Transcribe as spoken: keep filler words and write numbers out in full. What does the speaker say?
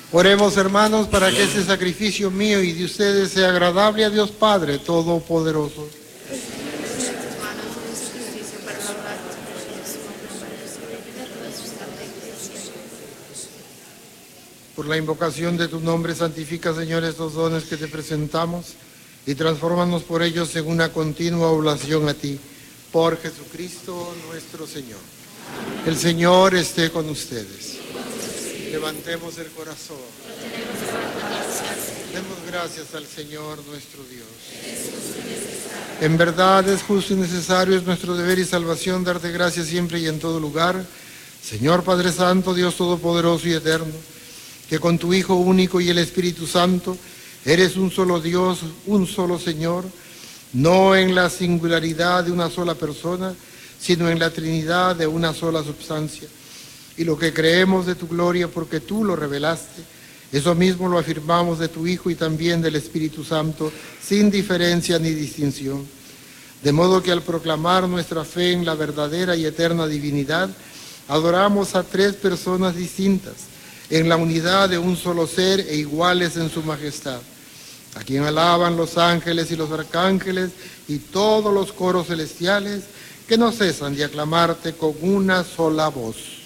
Oremos, hermanos, para que este sacrificio mío y de ustedes sea agradable a Dios Padre Todopoderoso. Por la invocación de tu nombre, santifica, Señor, estos dones que te presentamos y transfórmanos por ellos en una continua oblación a ti. Por Jesucristo nuestro Señor. El Señor esté con ustedes. Levantemos el corazón. Demos gracias al Señor nuestro Dios. En verdad es justo y necesario, es nuestro deber y salvación darte gracias siempre y en todo lugar, Señor Padre Santo, Dios Todopoderoso y Eterno, que con tu Hijo único y el Espíritu Santo eres un solo Dios, un solo Señor, no en la singularidad de una sola persona, sino en la Trinidad de una sola substancia. Y lo que creemos de tu gloria porque tú lo revelaste, eso mismo lo afirmamos de tu Hijo y también del Espíritu Santo, sin diferencia ni distinción. De modo que al proclamar nuestra fe en la verdadera y eterna divinidad, adoramos a tres personas distintas, en la unidad de un solo ser e iguales en su majestad, a quien alaban los ángeles y los arcángeles y todos los coros celestiales que no cesan de aclamarte con una sola voz.